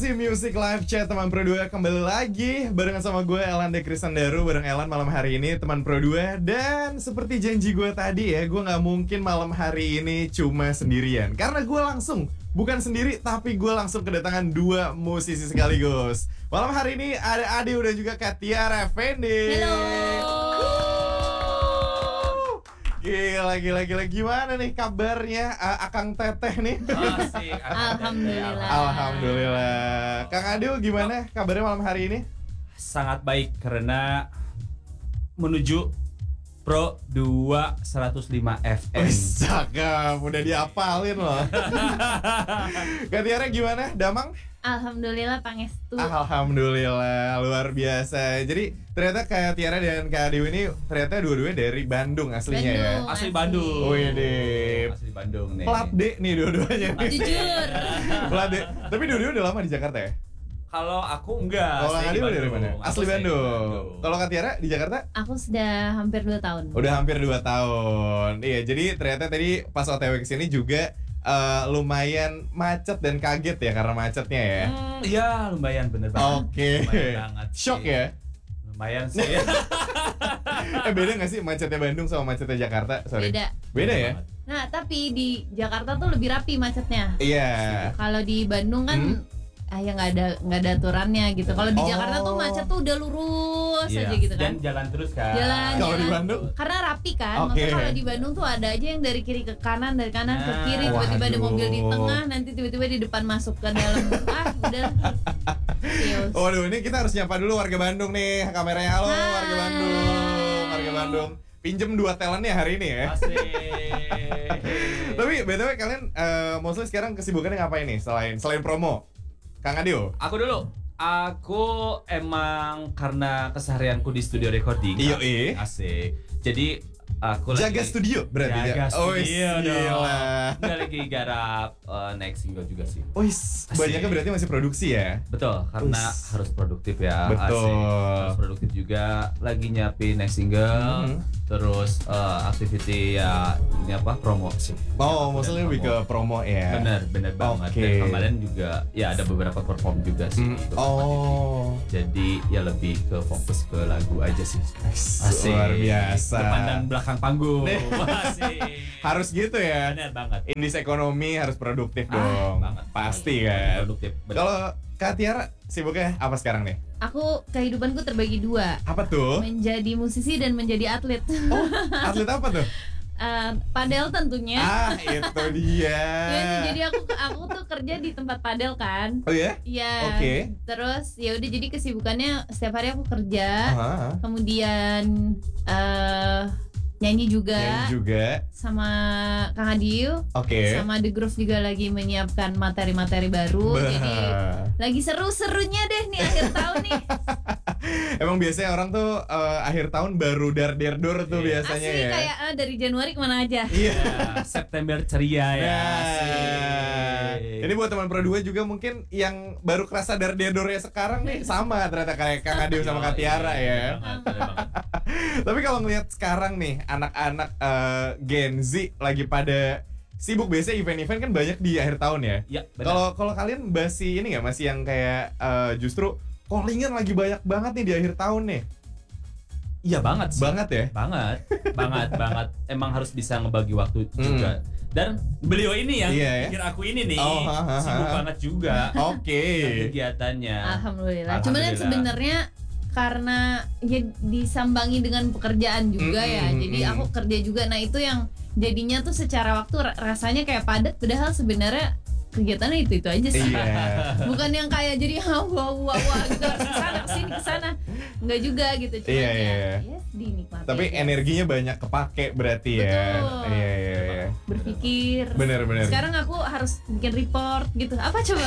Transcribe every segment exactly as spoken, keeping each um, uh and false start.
Masih Music Live Chat teman Pro dua kembali lagi barengan sama gue Elan De Kristandaru. Bareng Elan malam hari ini teman Pro dua. Dan seperti janji gue tadi ya, gue gak mungkin malam hari ini cuma sendirian. Karena gue langsung, bukan sendiri tapi gue langsung kedatangan dua musisi sekaligus. Malam hari ini ada Adi dan juga Katiara Effendi. Halo. Gila, gila, gila. Gimana nih kabarnya uh, Akang Teteh nih? Asik, Alhamdulillah. Alhamdulillah. Kang Adil gimana kabarnya malam hari ini? Sangat baik karena menuju Pro dua seratus lima F M. Wih, cakep. Udah diapalin loh. Katiara gimana? Damang? Alhamdulillah pangestu. Alhamdulillah, luar biasa. Jadi ternyata Kak Tiara dan Kak Adiw ini ternyata dua-duanya dari Bandung aslinya Bandung. ya. Asli Bandung. Oh iya deh. Asli Bandung nih. Plat D nih dua-duanya nih. Jujur. Plat D. Tapi dua-duanya udah lama di Jakarta ya? Kalau aku enggak. Kalau Kak stay di Adiw dari Bandung. mana? Aku Asli stay di Bandung. Kalau Kak Tiara di Jakarta? Aku sudah hampir dua tahun. Udah hampir dua tahun. Iya, jadi ternyata tadi pas O T W kesini juga uh, lumayan macet dan kaget ya karena macetnya ya. Hmm, iya lumayan bener banget. Oke. Lumayan banget sih. Shock ya? Lumayan sih. Eh beda gak sih macetnya Bandung sama macetnya Jakarta? Sorry. Beda. Beda ya? Nah, tapi di Jakarta tuh lebih rapi macetnya. Iya. Kalau di Bandung kan Hmm? ah ya nggak ada nggak ada aturannya gitu. Kalau di Oh. Jakarta tuh macet tuh udah lurus Iya. aja gitu kan. Dan jalan terus kan. Jalan. Kalau di jalan. Bandung? Karena rapi kan. Oke. Maksudnya kalau di Bandung tuh ada aja yang dari kiri ke kanan, dari kanan ke Nah, kiri, tiba-tiba ada waduh. mobil di tengah, nanti tiba-tiba di depan masuk ke dalam. Ah, udah. Chaos. Waduh, ini kita harus nyapa dulu warga Bandung nih. Kameranya halo Hai. warga Bandung. Warga Bandung. Pinjem dua talentnya hari ini ya. Asik. Tapi B T W kalian uh, mostly sekarang kesibukannya ngapain nih selain selain promo? Kang Adio? Aku dulu. Aku emang karena keseharianku di studio recording. Iyo, eh. Asik. Jadi aku Jaga lagi studio berarti jaga ya? Oh, studio dong. gila. Nggak lagi garap uh, next single juga sih. Wis, Asik. banyaknya berarti masih produksi ya? Betul, karena Wis. harus produktif ya. Betul. Asik. Harus produktif juga. Lagi nyiapin next single. Mhm. Terus uh, activity ya ini apa promo sih. Oh, Dan maksudnya lebih ke promo. promo ya? Bener, bener banget. Oke. Dan kemarin juga ya ada beberapa perform juga sih. Hmm, untuk oh. Jadi ya lebih ke fokus ke lagu aja sih. Asik. Luar biasa. Depan dan belakang panggung. Nih. Asik. Harus gitu ya? Bener banget. Indis ekonomi harus produktif Ah, dong. banget. Pasti Banget. kan. Produktif. bener. Kalau Kak Tiara sibuknya apa sekarang nih? Aku kehidupanku terbagi dua. Apa tuh? Menjadi musisi dan menjadi atlet. Oh, atlet apa tuh? Eh, padel tentunya. Ah, itu dia. Ya, jadi aku aku tuh kerja di tempat padel kan. Oh ya? Iya. Oke. Terus ya udah jadi kesibukannya setiap hari aku kerja. Aha. Kemudian eh nyanyi juga Nyanyi juga. sama Kang Adiu. Oke. Sama The Groove juga lagi menyiapkan materi-materi baru. Bah. Jadi lagi seru-serunya deh nih akhir tahun nih. Emang biasanya orang tuh eh, akhir tahun baru dar der dor tuh Iya. biasanya Asli ya. kayak eh, dari Januari kemana aja. Iya. Ya, September ceria ya. Nah, Asik. ini buat teman Pro dua juga mungkin yang baru kerasa dar der dornya sekarang nih sama ternyata kayak Kang Adiu sama Kak Tiara ya. Bener banget, bener banget. Tapi kalau ngelihat sekarang nih anak-anak eh, Gen Z lagi pada sibuk, biasanya event-event kan banyak di akhir tahun ya. Ya, bener. Kalau kalau kalian masih ini nggak, masih yang kayak eh, justru callingan lagi banyak banget nih di akhir tahun nih. Iya banget sih. Banget ya. Banget, banget, banget. Emang harus bisa ngebagi waktu juga. Dan beliau ini yang Iya, ya. pikir aku ini nih Oh, ha, ha, sibuk ha. banget juga Oke. dengan kegiatannya. Alhamdulillah. Cuman kan Alhamdulillah. sebenarnya karena ya disambangi dengan pekerjaan juga Mm, ya. mm, Jadi mm. aku kerja juga. Nah, itu yang jadinya tuh secara waktu ra- rasanya kayak padat padahal sebenarnya kegiatannya itu-itu aja sih. Iya. Bukan yang kayak jadi wah wah wah wah gitu harus kesana kesini kesana. Enggak juga gitu. Cuma Iya, ya, iya. ya dinikmati. Tapi aja. energinya banyak kepake berarti ya. Betul. Iya iya iya. Berpikir. Bener-bener. Sekarang aku harus bikin report gitu. Apa coba?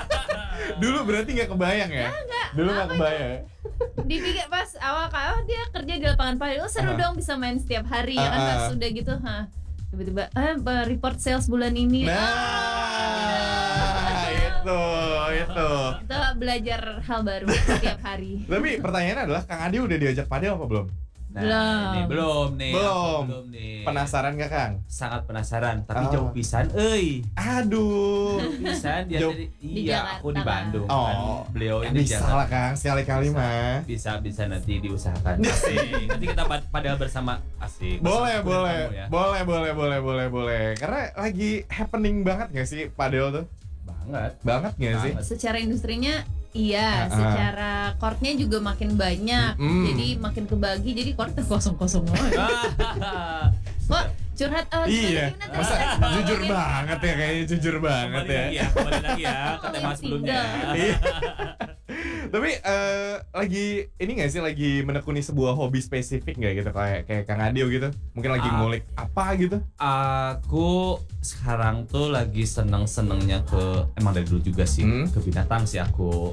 Dulu berarti nggak kebayang ya? Dulu nggak Apa kebayang. ya? Dipikir pas awal kalau dia kerja di lapangan padel, oh seru Aha. dong bisa main setiap hari ya kan. Ah, Pas ah. udah gitu, ha tiba-tiba eh report sales bulan ini. Nah, Ah. itu itu. Kita belajar hal baru setiap hari. Tapi pertanyaannya adalah Kang Adi udah diajak padel apa belum? Nah, Belum. ini belum nih. Belum. aku belum nih. Penasaran gak Kang? Sangat penasaran, tapi Oh. jauh pisan euy. Aduh. Jauh pisan dia Jauh- dari Di iya, aku di Jakarta. Bandung Oh, kan. Beliau Ya ini di bisa Jakarta. lah Kang, sekali-kali mah. Bisa bisa nanti diusahakan. Asik. Nanti kita pad- padahal bersama asik. Boleh, bersama boleh, kamu ya. boleh, boleh, boleh, boleh, boleh. Karena lagi happening banget gak sih padel tuh? Banget. Banget gak sih? Banget. Secara industrinya iya, Ah, ah. secara chordnya juga makin banyak, Mm-mm. jadi makin kebagi, jadi chordnya kosong-kosong banget. Wah, curhat oh, Iya, gimana tadi? masa Kembali jujur lagi. banget ya, kayaknya jujur banget Kembali ya. lagi ya, kembali lagi ya ke Oh, tema yang sebelumnya. single. Iya. Tapi eh, lagi ini gak sih lagi menekuni sebuah hobi spesifik nggak gitu kayak kayak Kang Adio gitu? Mungkin lagi Ah. ngulik apa gitu? Aku sekarang tuh lagi seneng-senengnya ke emang dari dulu juga sih Hmm. ke binatang sih aku.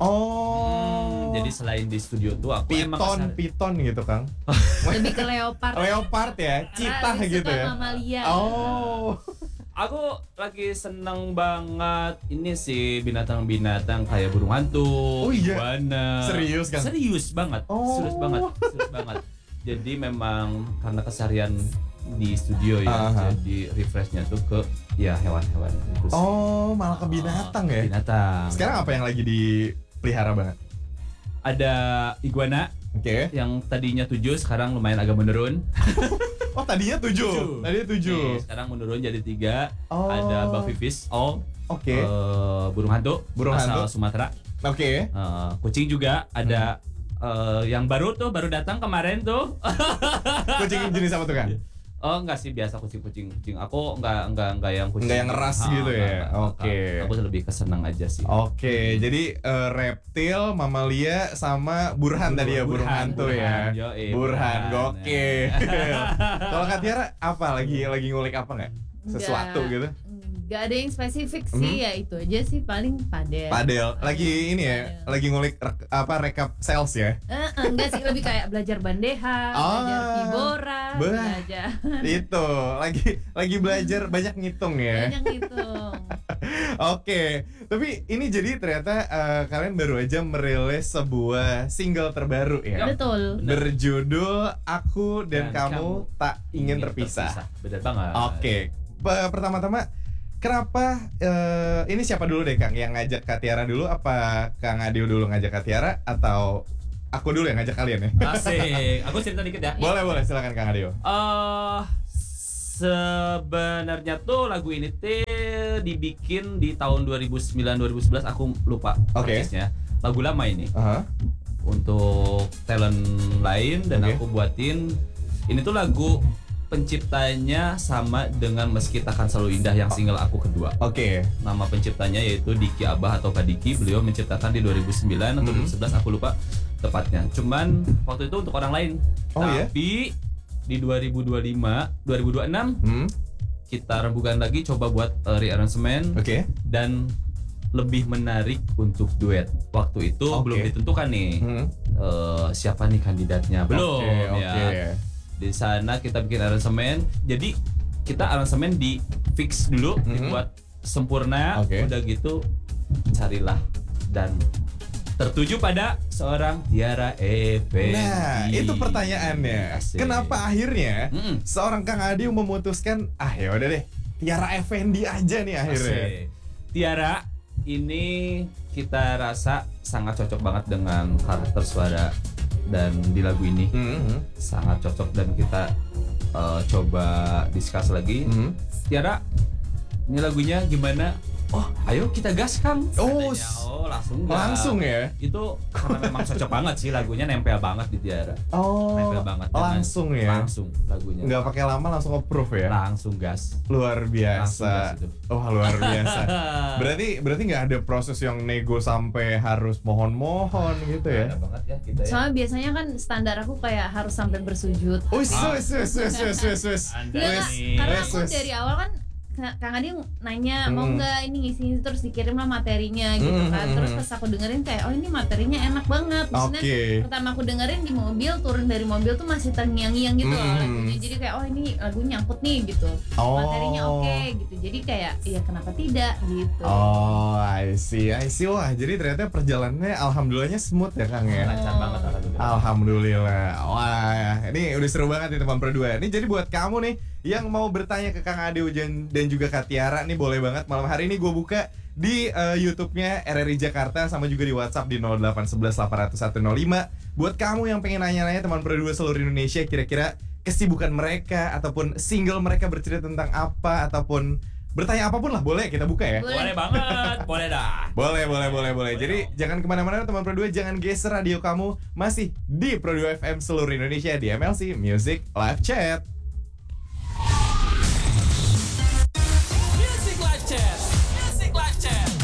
Oh. Hmm, jadi selain di studio tuh aku emang piton, kesar- piton gitu Kang. Lebih ke leopard. Leopard ya, Karena citah lebih gitu suka ya. mamalia. Oh. Aku lagi seneng banget ini sih binatang-binatang kayak burung hantu, Oh iya? iguana. Serius, Kang? Serius banget, Oh. serius banget, serius banget. Jadi memang karena keseharian di studio ya, Aha. jadi refreshnya tuh ke ya hewan-hewan itu sih. Oh, malah ke binatang ya. Binatang. Sekarang apa yang lagi dipelihara banget? Ada iguana Oke. yang tadinya tujuh sekarang lumayan agak menurun. Oh, tadinya tujuh. Tujuh. Tadinya tujuh. Nih, sekarang menurun jadi tiga. Oh. Ada buffyfish, oh, Oke. eh, burung hantu, Burung asal hantu. Sumatera. Oke. Eh, kucing juga ada Hmm. eh, yang baru tuh baru datang kemarin tuh. Kucing jenis apa tuh kan? Oh enggak sih biasa kucing-kucing kucing. Aku enggak enggak enggak yang kucing. Enggak yang ngeras Ah, gitu enggak, ya? enggak, enggak. Oke. Aku lebih kesenang aja sih. Oke, jadi eh, reptil, mamalia, sama burhan tadi ya, burung Burhan, hantu burhan, ya. yoi, Burhan, burhan. gokil. Kalau Kak Tiara apa lagi lagi ngulik apa nggak? Sesuatu Nggak. gitu? Nggak ada yang spesifik Mhm. sih, ya itu aja sih paling padel. Padel, lagi ini ya, Padel. lagi ngulik rek- apa rekap sales ya? Eh, eh, enggak sih, lebih kayak belajar bandeha, Ah, belajar vibora, bah. belajar Itu lagi lagi belajar banyak ngitung ya. banyak gitu. Oke, tapi ini jadi ternyata eh, kalian baru aja merilis sebuah single terbaru ya. Betul. Bener. Berjudul Aku dan, Dan Kamu, Kamu Tak Ingin Terpisah. Bener banget. Oke, Pe- pertama-tama kenapa eh, ini siapa dulu deh Kang yang ngajak Kak Tiara dulu? Apa Kang Adio dulu ngajak Kak Tiara atau aku dulu yang ngajak kalian ya? Asik. Aku cerita dikit ya. Boleh boleh silakan Kang Adio. Eh sebenarnya tuh lagu ini teh dibikin di tahun dua ribu sembilan dua ribu sebelas, aku lupa Oke. persisnya. Lagu lama ini Aha. untuk talent lain dan Oke. aku buatin. Ini tuh lagu penciptanya sama dengan Meski Takkan Selalu Indah yang single aku kedua. Oke. Nama penciptanya yaitu Diki Abah atau Kak Diki. Beliau menciptakan di dua ribu sembilan atau Mhm. dua ribu sebelas, aku lupa tepatnya. Cuman waktu itu untuk orang lain. Oh, iya? Tapi di dua ribu dua puluh lima, dua ribu dua puluh enam Hmm. kita rembukan lagi coba buat uh, rearrangement Oke. dan lebih menarik untuk duet. Waktu itu Oke. belum ditentukan nih Hmm. uh, siapa nih kandidatnya. Belum Oke, ya. oke. Di sana kita bikin aransemen. Jadi kita aransemen di fix dulu, Mhm. dibuat sempurna. Oke. Udah gitu carilah dan tertuju pada seorang Tiara Effendi. Nah, itu pertanyaannya. Asik. Kenapa akhirnya Mm-mm. seorang Kang Adio memutuskan ah ya udah deh Tiara Effendi aja nih akhirnya. Asik. Tiara ini kita rasa sangat cocok banget dengan karakter suara dan di lagu ini Hmm. sangat cocok dan kita uh, coba discuss lagi. Hmm. Tiara, ini lagunya gimana? Oh, ayo kita gas Kang. Oh, Katanya. oh langsung gas. Langsung ya. Itu karena memang cocok banget sih lagunya, nempel banget di Tiara. Oh. Nempel banget. dengan- Langsung ya. Langsung lagunya. Nggak pakai lama langsung approve ya. Langsung gas. Luar Langsung gas biasa. itu. Wah, luar biasa. Berarti berarti nggak ada proses yang nego sampai harus mohon-mohon gitu ya. Ada banget ya kita ya. Soalnya biasanya kan standar aku kayak harus sampai bersujud. Wis wis wis wis wis wis wis. Anda Nggak, nih. karena Wes, aku wes. dari awal kan Ka- Kang Adi nanya mau Hmm. nggak ini ngisi terus dikirim lah materinya gitu Hmm, kan. hmm, Terus hmm. pas aku dengerin kayak oh ini materinya enak banget. Maksudnya Oke. pertama aku dengerin di mobil, turun dari mobil tuh masih terngiang-ngiang gitu loh Hmm. lagunya. Jadi kayak oh ini lagu nyangkut nih gitu. Oh. Materinya oke gitu. Jadi kayak ya kenapa tidak gitu. Oh, I see, I see. Wah, jadi ternyata perjalanannya alhamdulillahnya smooth ya Kang ya. Lancar banget alhamdulillah. Alhamdulillah. Wah, ini udah seru banget nih teman berdua. Ini jadi buat kamu nih yang mau bertanya ke Kang Ade Ujan dan juga Kak Tiara nih boleh banget. Malam hari ini gue buka di uh, YouTube-nya R R I Jakarta sama juga di WhatsApp di nol delapan satu satu delapan nol nol satu nol lima. Buat kamu yang pengen nanya-nanya teman berdua seluruh Indonesia kira-kira kesibukan mereka ataupun single mereka bercerita tentang apa ataupun bertanya apapun lah boleh kita buka ya. Boleh. Boleh banget, boleh dah. Boleh, boleh, boleh, boleh. Boleh Jadi dong. jangan kemana-mana teman Pro dua, jangan geser radio kamu. Masih di Pro dua F M seluruh Indonesia di M L C Music Live Chat.